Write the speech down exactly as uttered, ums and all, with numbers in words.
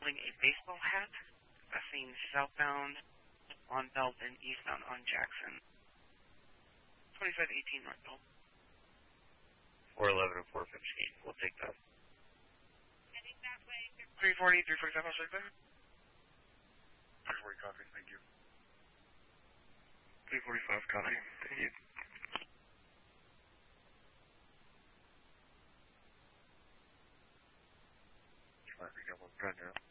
holding a baseball hat, passing southbound on Belt and eastbound on Jackson. twenty-five eighteen North Belt. four eleven and four fifteen. We'll take that. Heading that way. three forty, three forty-five, I'll check there. three forty, copy. Thank you. three forty-five, copy. Thank you. All right, we got one front now.